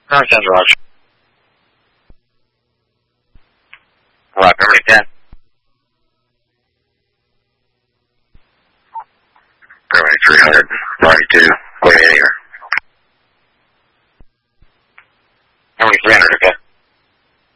Alright, sounds Roger. What, Germany 10? Germany 300, 42.